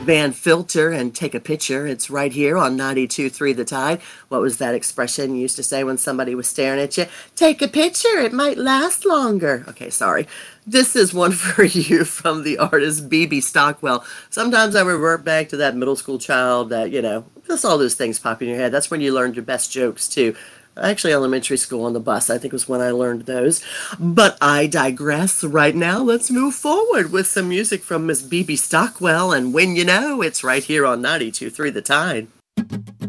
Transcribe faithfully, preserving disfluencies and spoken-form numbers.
Van Filter and Take a Picture. It's right here on ninety-two point three The Tide. What was that expression you used to say when somebody was staring at you? Take a picture, it might last longer. Okay, sorry. This is one for you from the artist B B Stockwell. Sometimes I revert back to that middle school child that, you know, just all those things pop in your head. That's when you learned your best jokes, too. Actually, elementary school on the bus, I think, was when I learned those. But I digress. Right now, let's move forward with some music from Miss B B Stockwell. And when you know, it's right here on ninety-two point three The Tide.